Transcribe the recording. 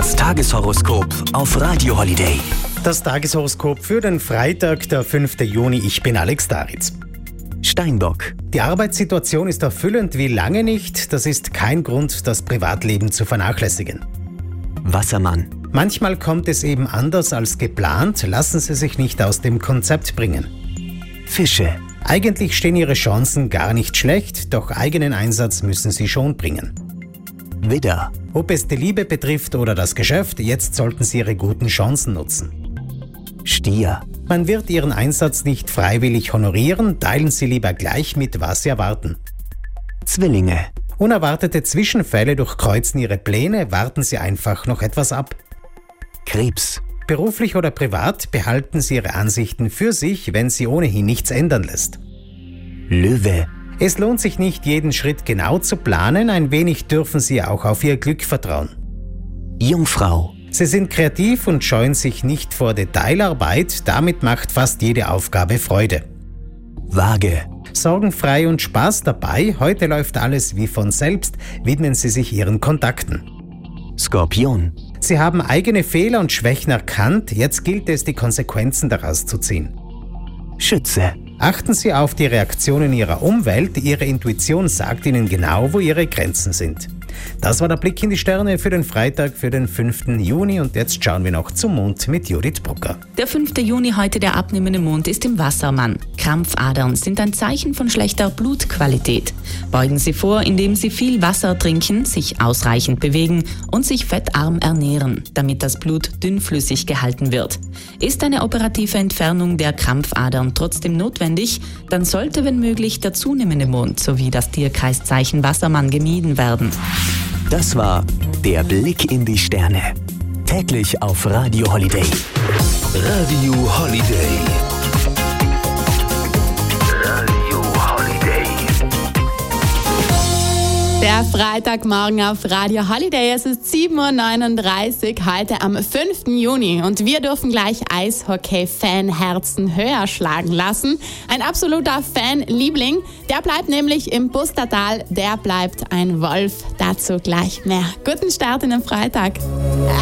Das Tageshoroskop auf Radio Holiday. Das Tageshoroskop für den Freitag, der 5. Juni. Ich bin Alex Daritz. Steinbock. Die Arbeitssituation ist erfüllend wie lange nicht. Das ist kein Grund, das Privatleben zu vernachlässigen. Wassermann. Manchmal kommt es eben anders als geplant. Lassen Sie sich nicht aus dem Konzept bringen. Fische. Eigentlich stehen Ihre Chancen gar nicht schlecht, doch eigenen Einsatz müssen Sie schon bringen. Widder. Ob es die Liebe betrifft oder das Geschäft, jetzt sollten Sie Ihre guten Chancen nutzen. Stier. Man wird Ihren Einsatz nicht freiwillig honorieren, teilen Sie lieber gleich mit, was Sie erwarten. Zwillinge. Unerwartete Zwischenfälle durchkreuzen Ihre Pläne, warten Sie einfach noch etwas ab. Krebs. Beruflich oder privat behalten Sie Ihre Ansichten für sich, wenn sie ohnehin nichts ändern lässt. Löwe. Es lohnt sich nicht, jeden Schritt genau zu planen, ein wenig dürfen Sie auch auf Ihr Glück vertrauen. Jungfrau. Sie sind kreativ und scheuen sich nicht vor Detailarbeit, damit macht fast jede Aufgabe Freude. Waage. Sorgenfrei und Spaß dabei, heute läuft alles wie von selbst, widmen Sie sich Ihren Kontakten. Skorpion. Sie haben eigene Fehler und Schwächen erkannt, jetzt gilt es, die Konsequenzen daraus zu ziehen. Schütze. Achten Sie auf die Reaktionen Ihrer Umwelt, Ihre Intuition sagt Ihnen genau, wo Ihre Grenzen sind. Das war der Blick in die Sterne für den Freitag, für den 5. Juni und jetzt schauen wir noch zum Mond mit Judith Brucker. Der 5. Juni, heute der abnehmende Mond, ist im Wassermann. Krampfadern sind ein Zeichen von schlechter Blutqualität. Beugen Sie vor, indem Sie viel Wasser trinken, sich ausreichend bewegen und sich fettarm ernähren, damit das Blut dünnflüssig gehalten wird. Ist eine operative Entfernung der Krampfadern trotzdem notwendig, dann sollte, wenn möglich, der zunehmende Mond sowie das Tierkreiszeichen Wassermann gemieden werden. Das war der Blick in die Sterne. Täglich auf Radio Holiday. Radio Holiday. Radio Holiday. Der Freitagmorgen auf Radio Holiday. Es ist 7.39 Uhr, heute am 5. Juni. Und wir dürfen gleich Eishockey-Fan-Herzen höher schlagen lassen. Ein absoluter Fan-Liebling. Der bleibt nämlich im Pustertal. Der bleibt ein Wolf. Dazu gleich mehr. Guten Start in den Freitag.